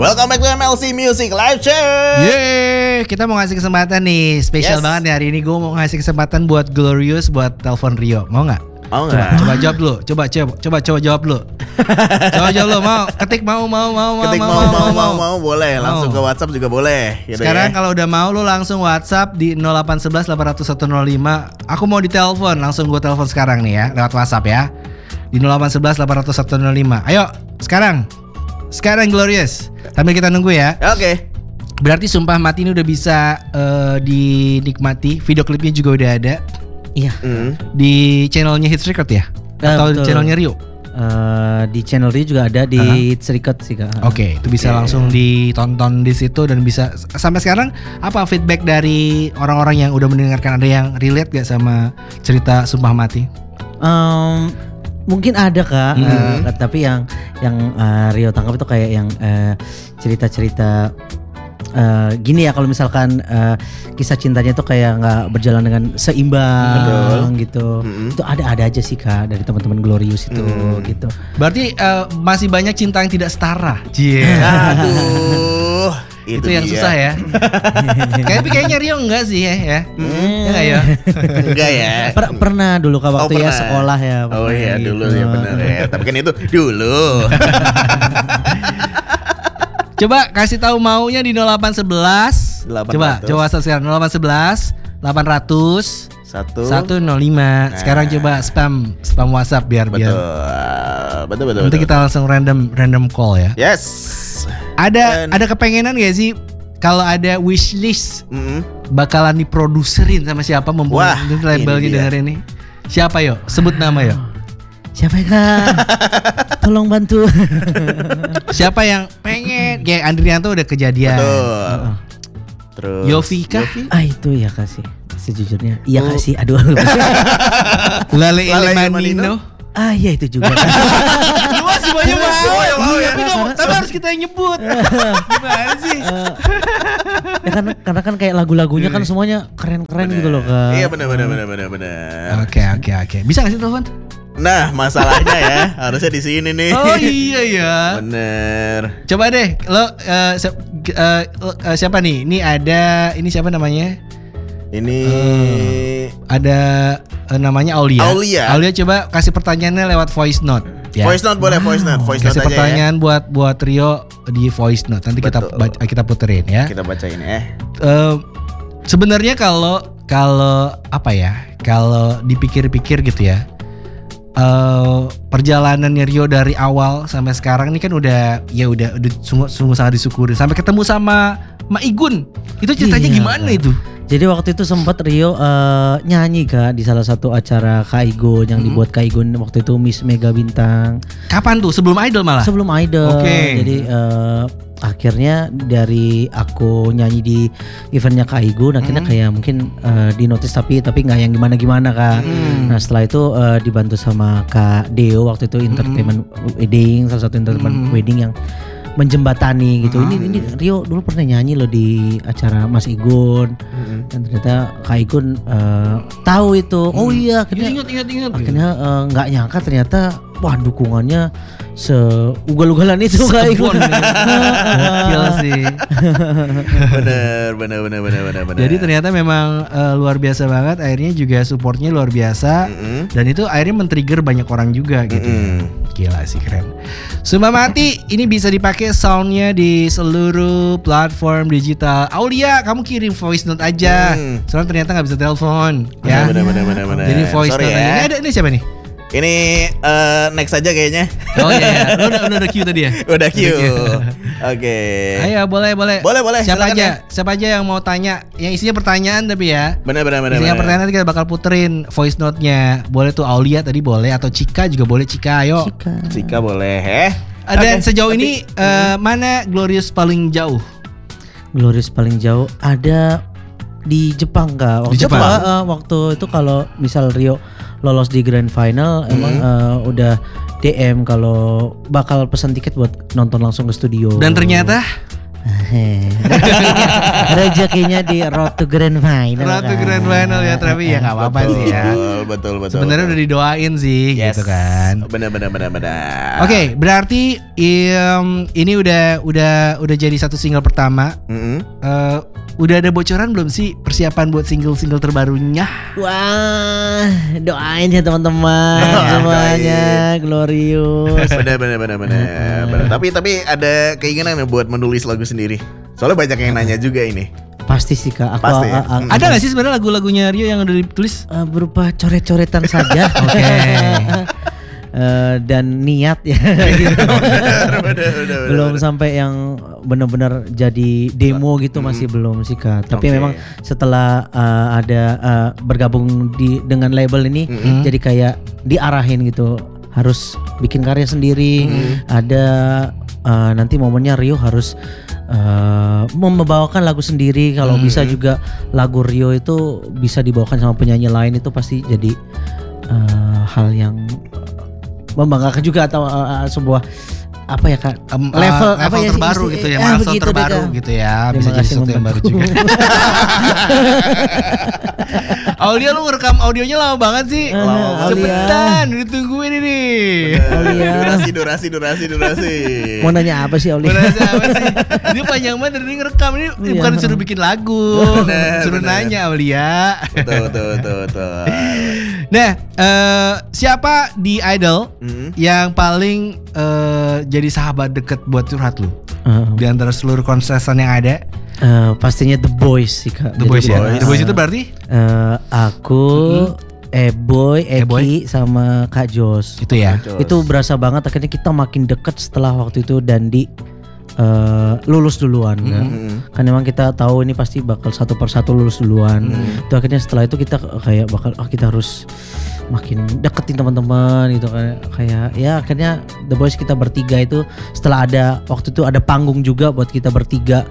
Welcome back to MLC Music Live Chat. Yeay, kita mau ngasih kesempatan nih, spesial banget nih hari ini. Gue mau ngasih kesempatan buat Glorious buat telepon Rio. Mau nggak? Mau nggak? Coba jawab dulu. Coba jawab dulu. Coba jawab dulu. Mau? Ketik mau. Ketik mau, boleh. Langsung ke WhatsApp juga boleh. Gitu sekarang ya. kalau udah mau lu langsung WhatsApp di 0811 800 105. Aku mau ditelepon, langsung gue telepon sekarang nih ya, lewat WhatsApp ya. Di 0811 800 105. Ayo, sekarang Glorious. Sambil kita nunggu ya. Oke. Berarti Sumpah Mati ini udah bisa dinikmati. Video klipnya juga udah ada. Iya. Di channelnya Hits Record ya? Atau betul. channelnya Rio? Di channel Rio juga ada di Hits Record sih Kak. Oke, itu bisa langsung ditonton di situ dan bisa sampai sekarang apa feedback dari orang-orang yang udah mendengarkan, ada yang relate gak sama cerita Sumpah Mati? Mungkin ada Kak, tapi yang Rio tangkap itu kayak yang cerita-cerita gini ya, kalau misalkan kisah cintanya tuh kayak nggak berjalan dengan seimbang. Gitu. Itu ada aja sih Kak dari teman-teman Glorious itu gitu. Berarti masih banyak cinta yang tidak setara. Aduh, itu yang dia. Susah ya. Kayaknya Rio enggak sih ya. Enggak ya. Enggak ya. Pernah dulu Kak waktu ya sekolah ya. Oh iya dulu ya benar ya. Tapi kan itu dulu. Coba kasih tahu maunya di 0811. Coba sekarang 0811 800 105. Sekarang coba spam WhatsApp biar. Betul. Nanti kita langsung random call ya. Yes. Ada kepengenan gak sih kalau ada wishlist bakalan diproduserin sama siapa, membuat labelnya dengerin nih? Siapa yo? Sebut nama yo. Siapa ya Kak? Tolong bantu. Siapa yang pengen? Kayak Andrianto udah kejadian. Betul. Terus Yofi kah? Itu ya Kak sih. Sejujurnya iya Kak sih. Aduh. Lale Ilmanino. Iya itu juga. Lu masih banyak mau ya. Tapi harus kita yang nyebut. Gimana sih? Ya karena kan kayak lagu-lagunya kan semuanya keren-keren gitu loh Kak. Iya benar. Oke. Bisa gak sih telepon? Nah masalahnya ya harusnya di sini nih. Oh iya ya. Bener. Coba deh lo siapa nih? Ini siapa namanya? Ini ada namanya Aulia. Aulia coba kasih pertanyaannya lewat voice note. Ya. Voice note boleh, voice note kasih aja pertanyaan ya. buat Rio di voice note. Nanti kita puterin ya. Kita bacain ya. Sebenarnya kalau apa ya? Kalau dipikir-pikir gitu ya. Perjalanannya Rio dari awal sampai sekarang ini kan udah sungguh sangat disyukuri. Sampai ketemu sama Ma Igun. Itu ceritanya gimana Kak. itu? Jadi waktu itu sempat Rio nyanyi Kak di salah satu acara Kak Igun yang dibuat Kak Igun waktu itu Miss Mega Bintang. Kapan tuh? Sebelum Idol malah? Sebelum Idol. Oke. Jadi akhirnya dari aku nyanyi di eventnya Kak Igun, akhirnya kayak mungkin di notice tapi nggak yang gimana Kak. Nah setelah itu dibantu sama Kak Deo waktu itu entertainment wedding, salah satu entertainment wedding yang menjembatani gitu. Ini Rio dulu pernah nyanyi loh di acara Mas Igun. Dan ternyata Kak Igun tahu itu. Oh iya, akhirnya ingat. Akhirnya nggak nyangka ternyata wah dukungannya seugal-ugalan itu Kak Igun. Gila sih. Bener. Jadi ternyata memang luar biasa banget. Akhirnya juga supportnya luar biasa. Dan itu akhirnya men-trigger banyak orang juga gitu. Gila sih, keren. Sumpah Mati ini bisa dipakai soundnya di seluruh platform digital. Aulia, kamu kirim voice note aja. Soalnya ternyata nggak bisa telepon. Ya. Bener. Jadi voice note ya. aja. Ini siapa nih? Ini next aja kayaknya. Oh iya. Udah queue tadi ya? Udah queue. Oke. Ayo boleh. Boleh. Siapa Silakan aja yang mau tanya? Yang isinya pertanyaan tapi ya. Bener. Isinya pertanyaan nanti kita bakal puterin voice note-nya. Boleh tuh Aulia tadi boleh, atau Cika juga boleh. Cika ayo. Cika boleh. Dan sejauh ini mana Glorious paling jauh? Glorious paling jauh ada di Jepang Kak. Waktu itu kalau misal Rio lolos di grand final emang udah DM kalau bakal pesan tiket buat nonton langsung ke studio. Dan ternyata rezekinya di Road to Grand Final. Road to Grand Final ya, tapi ya nggak apa-apa sih ya. Betul. Sebenarnya udah didoain sih, Yes. gitu kan. Benar. Oke, berarti ini udah jadi satu single pertama. Udah ada bocoran belum sih persiapan buat single terbarunya? Wah, doain ya teman-teman semuanya glorious. Benar. Tapi ada keinginan buat menulis lagu sendiri. Soalnya banyak yang nanya juga ini. Pasti sih Kak. Aku Pasti ya? Ada nggak sih sebenarnya lagu-lagunya Rio yang udah ditulis? berupa coret-coretan saja. Oke. Dan niat ya. Benar. Belum sampai yang benar-benar jadi demo gitu masih belum sih Kak. Tapi Oke. memang setelah ada bergabung dengan label ini jadi kayak diarahin gitu, harus bikin karya sendiri. Ada nanti momennya Rio harus membawakan lagu sendiri. Kalau bisa juga lagu Rio itu bisa dibawakan sama penyanyi lain, itu pasti jadi hal yang membanggakan juga, atau sebuah apa ya Kak, level apa ya, terbaru gitu ya, milestone terbaru gitu ya, bisa jadi sesuatu yang baru juga. Aulia, lu ngerekam audionya lama banget sih. Cepetan, ditungguin ini. Durasi. Mau nanya apa sih Oli? Dia panjang banget dari ngerekam ini, bukan disuruh bikin lagu, suruh nanya Aulia. Betul. Nah, siapa di Idol yang paling jadi sahabat deket buat curhat lu? Di antara seluruh kontestan yang ada? Pastinya The Boys sih Kak. The Boys ya. The Boys itu berarti? Aku, Eboy, Eki, sama Kak Jos. Itu ya. Itu berasa banget akhirnya kita makin deket setelah waktu itu Dandi lulus duluan kan. Kan memang kita tahu ini pasti bakal satu persatu lulus duluan. Itu akhirnya setelah itu kita kayak bakal kita harus makin deketin teman-teman gitu kan. Kayak ya akhirnya The Boys kita bertiga itu setelah ada waktu itu ada panggung juga buat kita bertiga.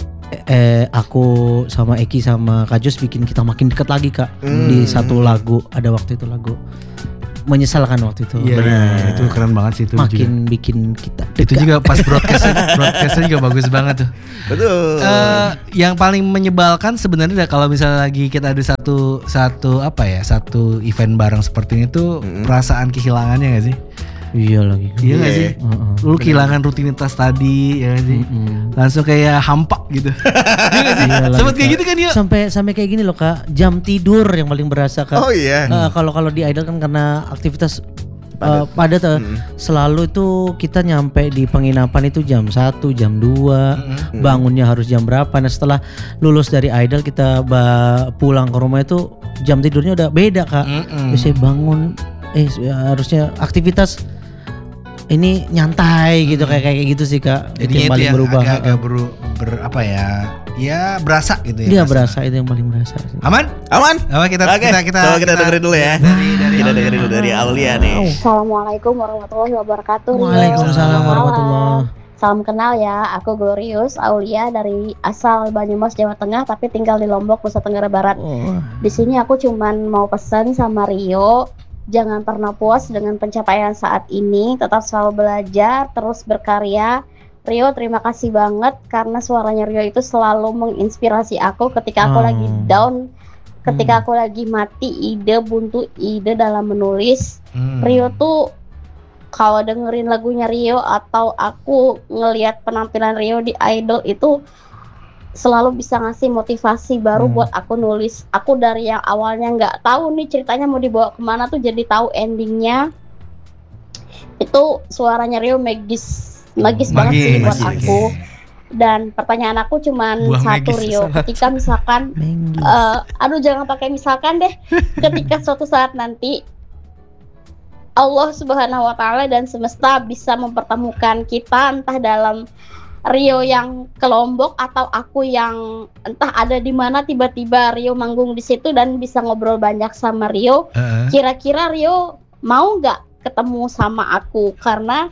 Aku sama Eki sama Kak Jos bikin kita makin dekat lagi Kak di satu lagu. Ada waktu itu lagu Menyesalkan waktu itu. Iya, itu keren banget sih itu. Makin juga bikin kita dekat. Itu juga pas broadcastnya juga bagus banget tuh. Betul. Yang paling menyebalkan sebenarnya kalau misalnya lagi kita ada satu event bareng seperti ini tuh perasaan kehilangannya nggak sih? Iya lagi. Iya nggak sih? Lu kehilangan rutinitas tadi ya nggak sih? Langsung kayak hampa gitu. Iya nggak sih? Sempet kayak gitu kan ya? Sampai kayak gini loh Kak, jam tidur yang paling berasa Kak. Oh iya. Kalau di Idol kan karena aktivitas padat selalu itu kita nyampe di penginapan itu jam 1, jam 2, bangunnya harus jam berapa. Nah setelah lulus dari Idol kita pulang ke rumah itu jam tidurnya udah beda Kak. Biasanya bangun harusnya aktivitas ini nyantai gitu kayak gitu sih Kak. Jadi itu yang paling berubah. Agak apa ya? Ya berasa gitu ya. Iya berasa, itu yang paling berasa sih. Aman? Oke. Kita dengerin dulu ya. Kita dengerin dulu dari Aulia nih. Assalamualaikum warahmatullahi wabarakatuh. Waalaikumsalam warahmatullahi. Salam kenal ya, aku Glorious Aulia dari asal Banyumas Jawa Tengah tapi tinggal di Lombok, Nusa Tenggara Barat. Di sini aku cuman mau pesan sama Rio, jangan pernah puas dengan pencapaian saat ini, tetap selalu belajar, terus berkarya. Rio, terima kasih banget karena suaranya Rio itu selalu menginspirasi aku ketika aku lagi down, ketika aku lagi mati buntu ide dalam menulis. Rio tuh kalau dengerin lagunya Rio atau aku ngelihat penampilan Rio di Idol itu selalu bisa ngasih motivasi baru buat aku nulis. Aku dari yang awalnya nggak tahu nih ceritanya mau dibawa kemana tuh jadi tahu endingnya. Itu suaranya Rio magis banget sih buat aku. Dan pertanyaan aku cuman satu Rio, ketika misalkan jangan pakai misalkan deh, ketika suatu saat nanti Allah Subhanahu wa Ta'ala dan semesta bisa mempertemukan kita, entah dalam Rio yang ke Lombok atau aku yang entah ada di mana, tiba-tiba Rio manggung di situ dan bisa ngobrol banyak sama Rio. Kira-kira Rio mau nggak ketemu sama aku? Karena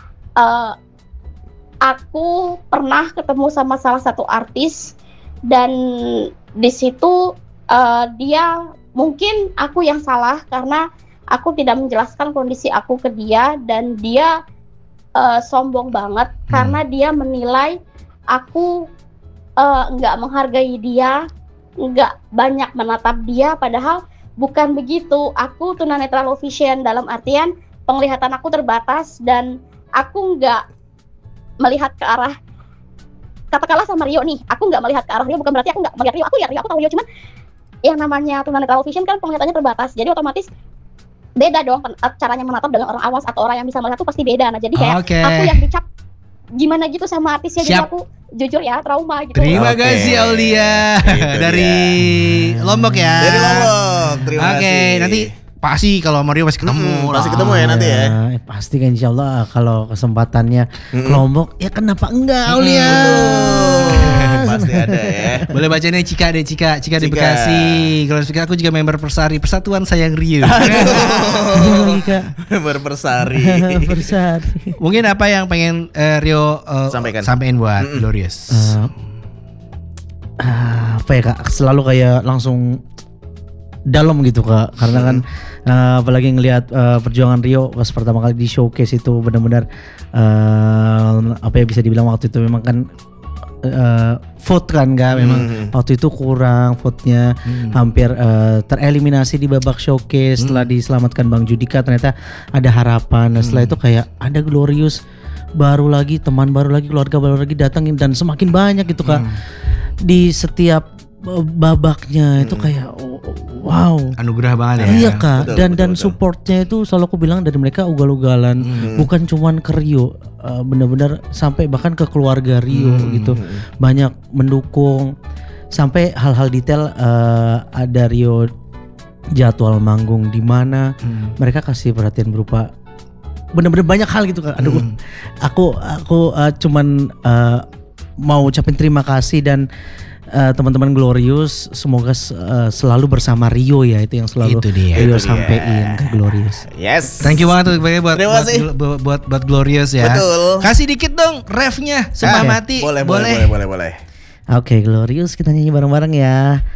aku pernah ketemu sama salah satu artis dan di situ dia, mungkin aku yang salah karena aku tidak menjelaskan kondisi aku ke dia dan dia sombong banget karena dia menilai aku nggak menghargai dia, nggak banyak menatap dia, padahal bukan begitu. Aku tunanetra low vision dalam artian penglihatan aku terbatas dan aku nggak melihat ke arah, katakanlah sama Rio nih, aku nggak melihat ke arah Rio bukan berarti aku nggak melihat Rio, aku tahu Rio, cuman yang namanya tunanetra low vision kan penglihatannya terbatas, jadi otomatis beda dong caranya menatap dengan orang awas atau orang yang bisa melihat tuh pasti beda. Nah jadi kayak aku yang dicap gimana gitu sama artisnya, jadi aku jujur ya trauma gitu. Terima kasih Aulia dari Lombok ya. Dari Lombok. Terima kasih. Oke, nanti pasti kalau Mario pasti ketemu. Pasti ketemu ya nanti ya. Pasti kan insya Allah kalau kesempatannya ke Lombok ya kenapa enggak Aulia. Pasti ada ya. Boleh bacanya Cika deh, Cika di Bekasi. Kalau aku juga member Persari, Persatuan Sayang Rio. Berpersari. Persari. Mungkin apa yang pengen Rio sampaikan buat Glorious? Apa ya Kak, selalu kayak langsung dalam gitu Kak, karena kan apalagi ngelihat perjuangan Rio pas pertama kali di showcase itu benar-benar apa ya bisa dibilang waktu itu memang kan vote kan Kak, memang waktu itu kurang vote-nya, hampir tereliminasi di babak showcase. Setelah diselamatkan Bang Judika ternyata ada harapan. Nah, setelah itu kayak ada Glorious baru lagi, teman baru lagi, keluarga baru lagi datangin dan semakin banyak gitu Kak. Di setiap babaknya itu kayak wow, anugerah banget ya. Iya Kak, betul, dan supportnya itu selalu aku bilang dari mereka ugal-ugalan, bukan cuman ke Rio, benar-benar sampai bahkan ke keluarga Rio gitu, banyak mendukung sampai hal-hal detail. Ada Rio jadwal manggung di mana, mereka kasih perhatian berupa benar-benar banyak hal gitu Kak. Aduh, aku cuman mau ucapin terima kasih dan teman-teman Glorious semoga selalu bersama Rio ya, itu yang selalu Rio sampein ke Glorious. Yes. Thank you banget buat Terima kasih. buat Glorious ya. Betul. Kasih dikit dong refnya Sumpah Mati. Boleh. Boleh. Boleh. Oke, Glorious kita nyanyi bareng-bareng ya.